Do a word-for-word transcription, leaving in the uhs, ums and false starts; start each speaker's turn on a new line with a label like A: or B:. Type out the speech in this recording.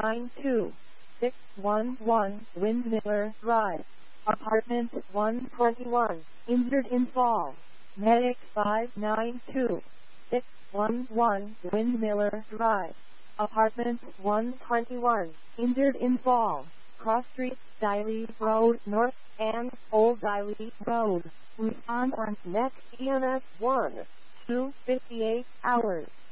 A: nine two six one one Windmiller Drive, apartment one twenty-one, injured in fall. Medic five nine two six one one Windmiller Drive, apartment one twenty-one, injured in fall. Cross Street, Diley Road North, and Old Diley Road. Respond on next E M S one, two fifty-eight hours.